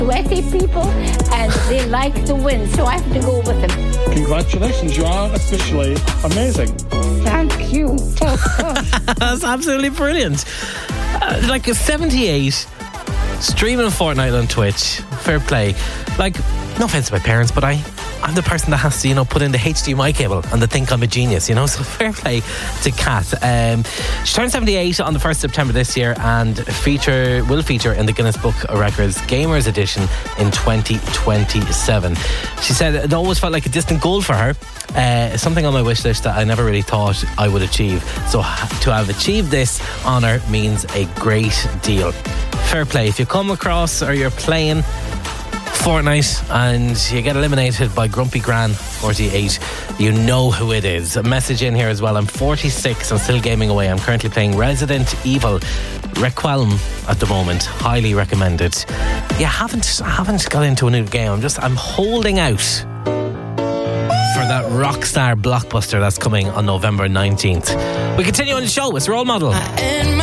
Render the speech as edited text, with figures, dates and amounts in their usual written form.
sweaty people and they like to win, so I have to go with them. Congratulations, you are officially amazing. Thank you. That's absolutely brilliant. Like a 78, streaming Fortnite on Twitch. Fair play. Like, no offence to my parents, but I'm the person that has to, put in the HDMI cable and they think I'm a genius, so fair play to Kat. She turned 78 on the 1st of September this year and will feature in the Guinness Book of Records Gamers Edition in 2027. She said it always felt like a distant goal for her. Something on my wish list that I never really thought I would achieve. So to have achieved this honour means a great deal. Fair play. If you come across or you're playing Fortnite and you get eliminated by Grumpy Gran 48, you know who it is. A message in here as well. I'm 46 and still gaming away. I'm currently playing Resident Evil Requiem at the moment. Highly recommended. Yeah, haven't got into a new game. I'm holding out for that Rockstar blockbuster that's coming on November 19th. We continue on the show. It's Role Model.